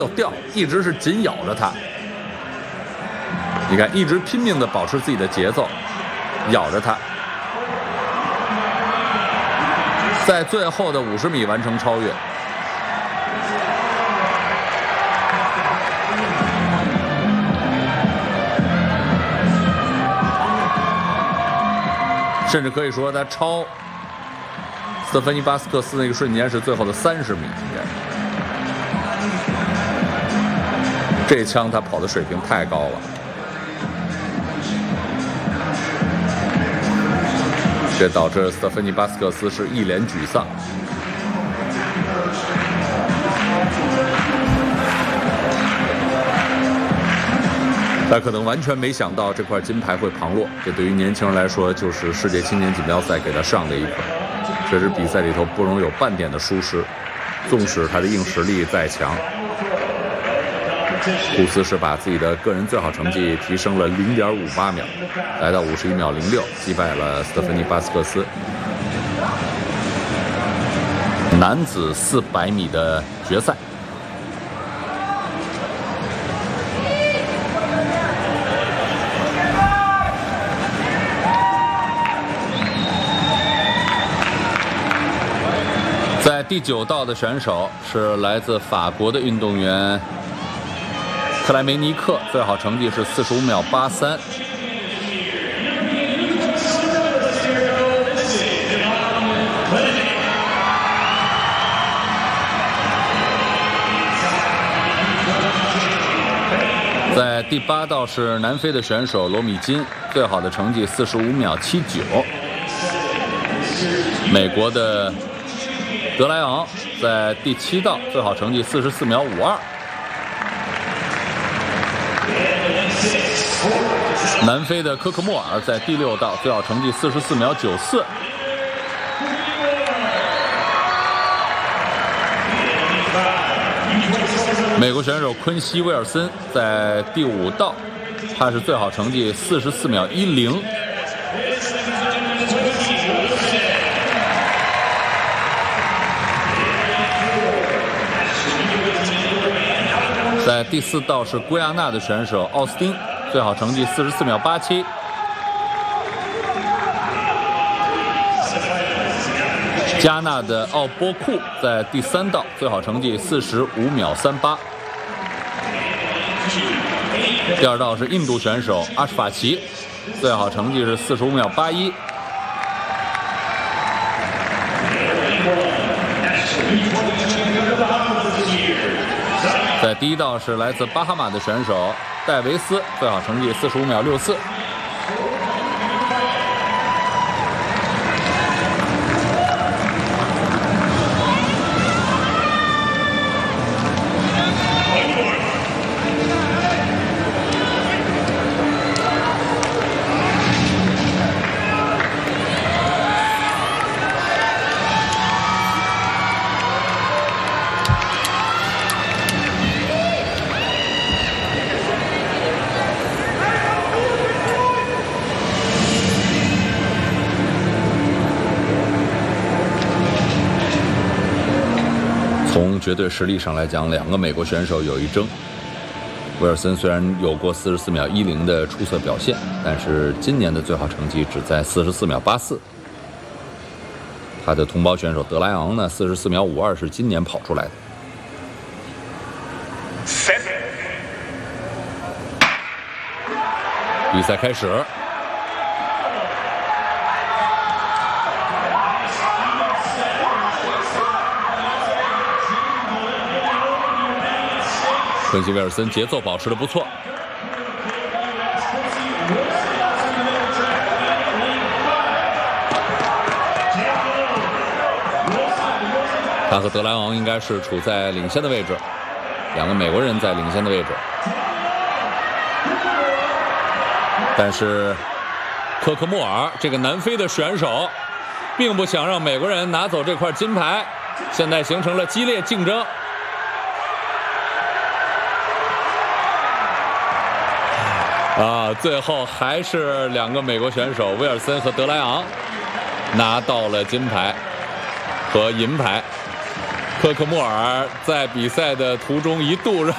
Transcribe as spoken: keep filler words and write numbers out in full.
有掉，一直是紧咬着他。你看，一直拼命的保持自己的节奏，咬着他，在最后的五十米完成超越。甚至可以说，他超斯特芬妮·巴斯克斯那个瞬间是最后的三十米。这枪他跑的水平太高了，这导致斯特芬妮·巴斯克斯是一脸沮丧。他可能完全没想到这块金牌会旁落，这对于年轻人来说就是世界青年锦标赛给他上的一课。确实比赛里头不容有半点的疏失，纵使他的硬实力再强，库斯是把自己的个人最好成绩提升了 零点五八秒，来到五十一秒零六，击败了斯特芬妮·巴斯克斯。男子四百米的决赛。在第九道的选手是来自法国的运动员克莱梅尼克，最好成绩是四十五秒八三。在第八道是南非的选手罗米金，最好的成绩四十五秒七九。美国的德莱昂在第七道最好成绩四十四秒五二。南非的科克莫尔在第六道最好成绩四十四秒九四。美国选手昆西威尔森在第五道，他是最好成绩四十四秒一零。在第四道是圭亚那的选手奥斯汀，最好成绩四十四秒八七。加纳的奥波库在第三道最好成绩四十五秒三八。第二道是印度选手阿什法奇，最好成绩是四十五秒八一。在第一道是来自巴哈马的选手戴维斯，最好成绩四十五秒六四。从绝对实力上来讲，两个美国选手有一争。威尔森虽然有过四十四秒一零的出色表现，但是今年的最好成绩只在四十四秒八四。他的同胞选手德莱昂呢，四十四秒五二是今年跑出来的。比赛开始。昆西威尔森节奏保持得不错，他和德莱昂应该是处在领先的位置，两个美国人在领先的位置，但是科克莫尔这个南非的选手并不想让美国人拿走这块金牌，现在形成了激烈竞争。啊，最后还是两个美国选手威尔森和德莱昂拿到了金牌和银牌。科克莫尔在比赛的途中一度让